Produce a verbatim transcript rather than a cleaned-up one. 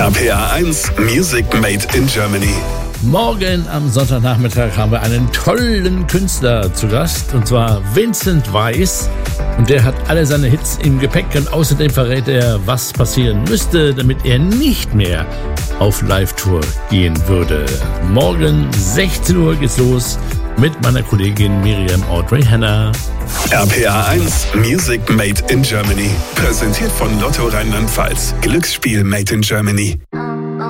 R P R eins Music Made in Germany. Morgen am Sonntagnachmittag haben wir einen tollen Künstler zu Gast, und zwar Vincent Weiss. Und der hat alle seine Hits im Gepäck, und außerdem verrät er, was passieren müsste, damit er nicht mehr auf Live-Tour gehen würde. Morgen sechzehn Uhr geht's los mit meiner Kollegin Miriam Audrey Hanna. R P R eins Music Made in Germany. Präsentiert von Lotto Rheinland-Pfalz. Glücksspiel Made in Germany.